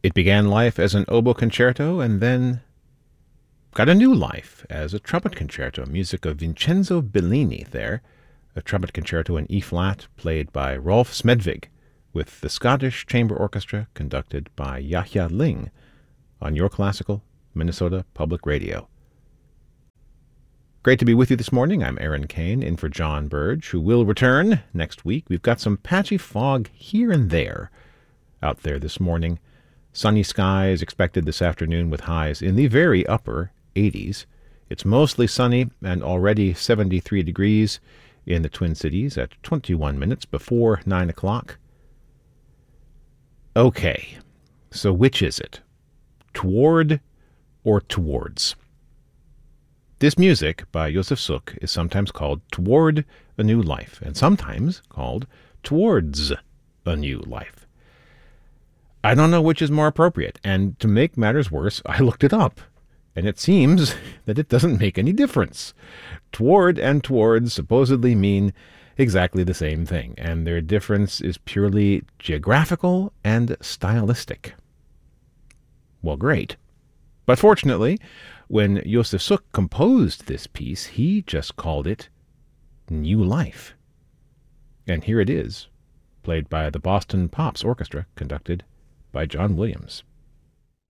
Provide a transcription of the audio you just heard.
It began life as an oboe concerto and then got a new life as a trumpet concerto, music of Vincenzo Bellini there, a trumpet concerto in E-flat played by Rolf Smedvig with the Scottish Chamber Orchestra conducted by Yahya Ling on Your Classical Minnesota Public Radio. Great to be with you this morning. I'm Aaron Kane, in for John Burge, who will return next week. We've got some patchy fog here and there out there this morning. Sunny skies expected this afternoon with highs in the very upper 80s. It's mostly sunny and already 73 degrees in the Twin Cities at 21 minutes before 9 o'clock. Okay, so which is it? Toward or towards? This music by Josef Suk is sometimes called Toward a New Life and sometimes called Towards a New Life. I don't know which is more appropriate, and to make matters worse, I looked it up, and it seems that it doesn't make any difference. Toward and towards supposedly mean exactly the same thing, and their difference is purely geographical and stylistic. Well, great. But fortunately, when Josef Suk composed this piece, he just called it New Life. And here it is, played by the Boston Pops Orchestra, conducted by John Williams.